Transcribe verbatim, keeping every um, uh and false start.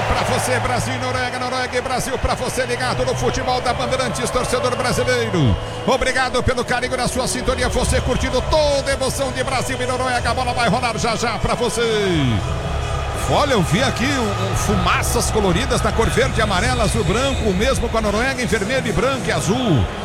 pra você, Brasil e Noruega, Noruega e Brasil, pra você ligado no futebol da Bandeirantes, torcedor brasileiro. Obrigado pelo carinho da sua sintonia, você curtindo toda a emoção de Brasil e Noruega. A bola vai rolar já já pra você. Olha, eu vi aqui um, um, fumaças coloridas na cor verde, amarela, azul, branco, mesmo com a Noruega em vermelho e branco e azul.